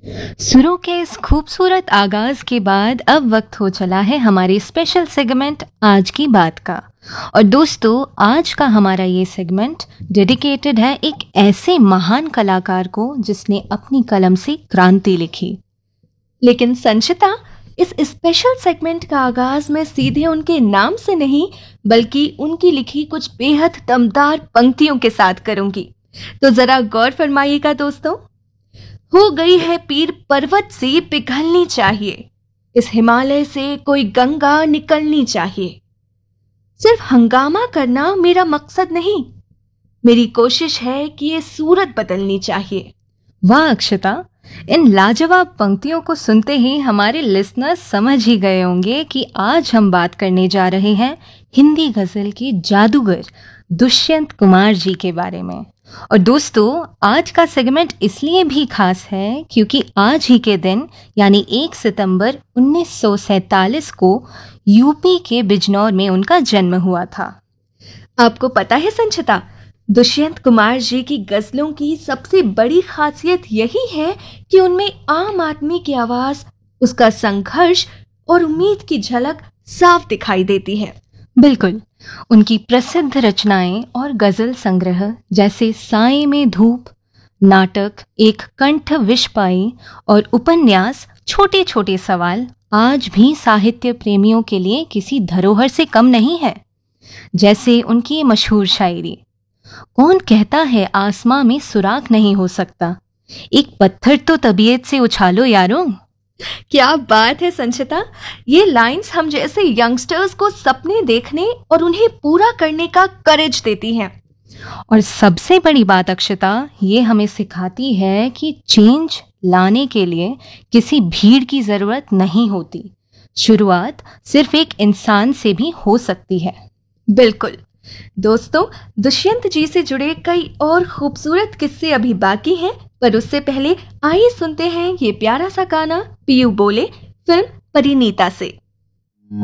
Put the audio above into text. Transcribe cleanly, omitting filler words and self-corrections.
सुरों के इस खूबसूरत आगाज के बाद अब वक्त हो चला है हमारी स्पेशल सेगमेंट आज की बात का। और दोस्तों, आज का हमारा ये सेगमेंट डेडिकेटेड है एक ऐसे महान कलाकार को जिसने अपनी कलम से क्रांति लिखी। लेकिन संचिता, इस स्पेशल सेगमेंट का आगाज मैं सीधे उनके नाम से नहीं बल्कि उनकी लिखी कुछ बेहद दमदार पंक्तियों के साथ करूंगी। तो जरा गौर फरमाइएगा दोस्तों। हो गई है पीर पर्वत से पिघलनी चाहिए, इस हिमालय से कोई गंगा निकलनी चाहिए। सिर्फ हंगामा करना मेरा मकसद नहीं, मेरी कोशिश है कि ये सूरत बदलनी चाहिए। वाह अक्षता, इन लाजवाब पंक्तियों को सुनते ही हमारे लिसनर्स समझ ही गए होंगे कि आज हम बात करने जा रहे हैं हिंदी गजल के जादूगर दुष्यंत कुमार जी के बारे में। और दोस्तों, आज का सेगमेंट इसलिए भी खास है क्योंकि आज ही के दिन यानी 1 सितंबर 1947 को यूपी के बिजनौर में उनका जन्म हुआ था। आपको पता है संचिता, दुष्यंत कुमार जी की गजलों की सबसे बड़ी खासियत यही है कि उनमें आम आदमी की आवाज, उसका संघर्ष और उम्मीद की झलक साफ दिखाई देती है। बिल्कुल, उनकी प्रसिद्ध रचनाएं और गजल संग्रह जैसे साए में धूप, नाटक एक कंठ विष पाई और उपन्यास छोटे छोटे सवाल आज भी साहित्य प्रेमियों के लिए किसी धरोहर से कम नहीं है। जैसे उनकी मशहूर शायरी, कौन कहता है आसमां में सुराख नहीं हो सकता, एक पत्थर तो तबीयत से उछालो यारों। क्या बात है संचिता, ये लाइंस हम जैसे यंगस्टर्स को सपने देखने और उन्हें पूरा करने का करेज देती हैं। और सबसे बड़ी बात अक्षता, ये हमें सिखाती है कि चेंज लाने के लिए किसी भीड़ की जरूरत नहीं होती, शुरुआत सिर्फ एक इंसान से भी हो सकती है। बिल्कुल दोस्तों, दुष्यंत जी से जुड़े कई और खूबसूरत किस्से अभी बाकी हैं, पर उससे पहले आइए सुनते हैं ये प्यारा सा गाना पीयू बोले फिल्म परिणीता से।